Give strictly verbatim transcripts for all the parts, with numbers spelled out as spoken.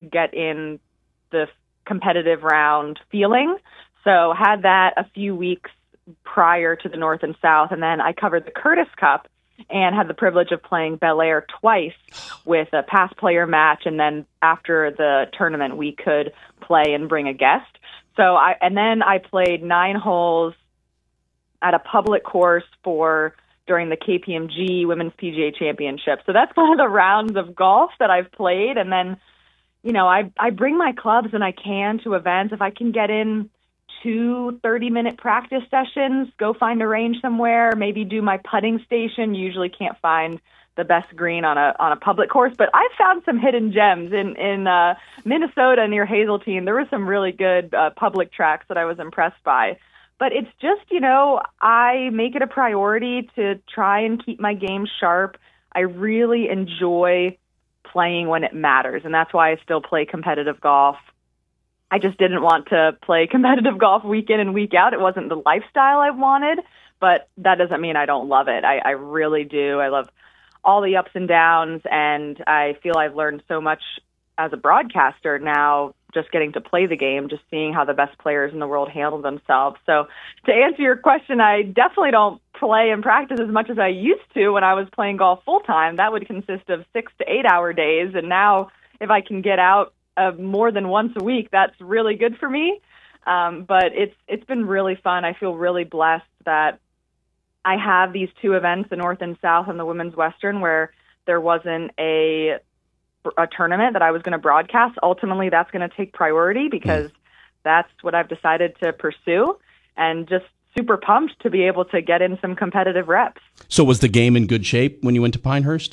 get in the competitive round feeling. So had that a few weeks prior to the North and South, and then I covered the Curtis Cup and had the privilege of playing Bel Air twice with a past player match, and then after the tournament we could play and bring a guest. So I and then I played nine holes at a public course for during the K P M G Women's P G A Championship. So that's one of the rounds of golf that I've played. And then, you know, I I bring my clubs when I can to events. If I can get in two thirty-minute practice sessions, go find a range somewhere, maybe do my putting station. You usually can't find the best green on a on a public course, but I've found some hidden gems in in uh, Minnesota near Hazeltine. There were some really good uh, public tracks that I was impressed by. But it's just, you know, I make it a priority to try and keep my game sharp. I really enjoy playing when it matters, and that's why I still play competitive golf. I just didn't want to play competitive golf week in and week out. It wasn't the lifestyle I wanted, but that doesn't mean I don't love it. I, I really do. I love all the ups and downs, and I feel I've learned so much as a broadcaster now, just getting to play the game, just seeing how the best players in the world handle themselves. So to answer your question, I definitely don't play and practice as much as I used to when I was playing golf full time. That would consist of six to eight hour days. And now if I can get out uh, more than once a week, that's really good for me. Um, but it's it's been really fun. I feel really blessed that I have these two events, the North and South and the Women's Western, where there wasn't a a tournament that I was going to broadcast. Ultimately, that's going to take priority because mm. that's what I've decided to pursue, and just super pumped to be able to get in some competitive reps. So was the game in good shape when you went to Pinehurst?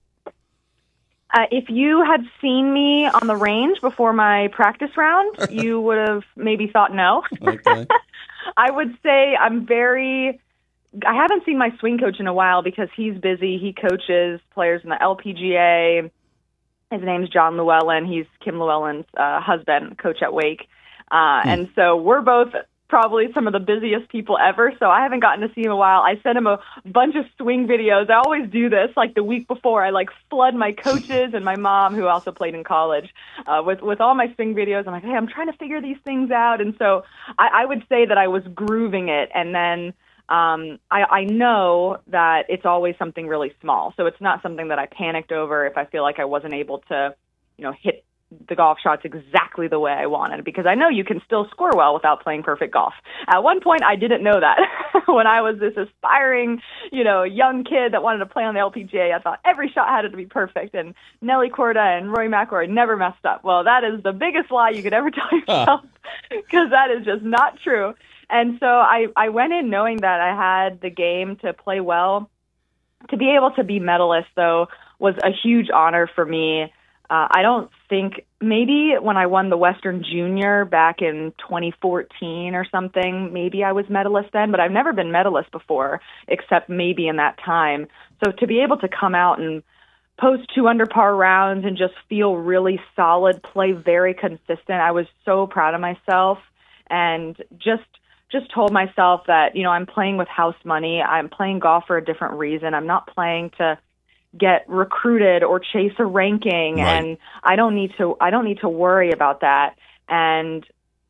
Uh, if you had seen me on the range before my practice round, you would have maybe thought no. Okay. I would say I'm very... I haven't seen my swing coach in a while because he's busy. He coaches players in the L P G A. His name's John Llewellyn. He's Kim Llewellyn's uh, husband, coach at Wake. Uh, hmm. And so we're both probably some of the busiest people ever, so I haven't gotten to see him in a while. I sent him a bunch of swing videos. I always do this, like the week before. I like flood my coaches and my mom, who also played in college, uh, with, with all my swing videos. I'm like, hey, I'm trying to figure these things out. And so I, I would say that I was grooving it, and then Um, I, I know that it's always something really small. So it's not something that I panicked over if I feel like I wasn't able to, you know, hit the golf shots exactly the way I wanted, because I know you can still score well without playing perfect golf. At one point, I didn't know that. When I was this aspiring, you know, young kid that wanted to play on the L P G A, I thought every shot had to be perfect, and Nelly Korda and Rory McIlroy never messed up. Well, that is the biggest lie you could ever tell yourself, because that is just not true. And so I, I went in knowing that I had the game to play well. To be able to be medalist, though, was a huge honor for me. Uh, I don't think, maybe when I won the Western Junior back in twenty fourteen or something, maybe I was medalist then, but I've never been medalist before, except maybe in that time. So to be able to come out and post two under par rounds and just feel really solid, play very consistent, I was so proud of myself, and just just told myself that, you know, I'm playing with house money. I'm playing golf for a different reason. I'm not playing to get recruited or chase a ranking. Right. And I don't need to, I don't need to worry about that, and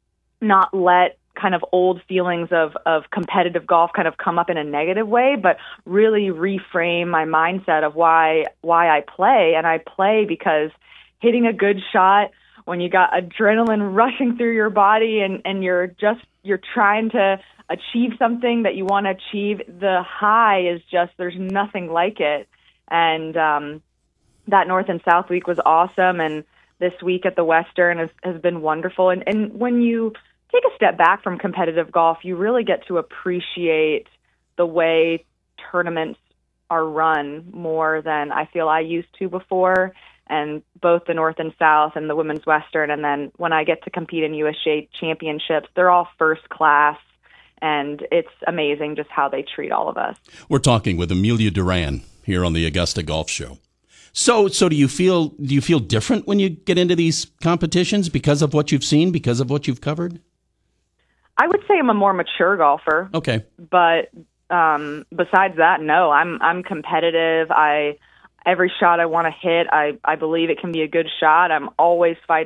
not let kind of old feelings of, of competitive golf kind of come up in a negative way, but really reframe my mindset of why, why I play. And I play because hitting a good shot when you got adrenaline rushing through your body, and, and you're just, you're trying to achieve something that you want to achieve, the high is just, there's nothing like it. And um, that North and South week was awesome. And this week at the Western has, has been wonderful. And, and when you take a step back from competitive golf, you really get to appreciate the way tournaments are run more than I feel I used to before. And both the North and South and the Women's Western, and then when I get to compete in U S G A championships, they're all first class, and it's amazing just how they treat all of us. We're talking with Amelia Duran here on the Augusta Golf Show. So, so do you feel do you feel different when you get into these competitions because of what you've seen, because of what you've covered? I would say I'm a more mature golfer. Okay, but um, besides that, no, I'm I'm competitive. I Every shot I want to hit, I, I believe it can be a good shot. I'm always fighting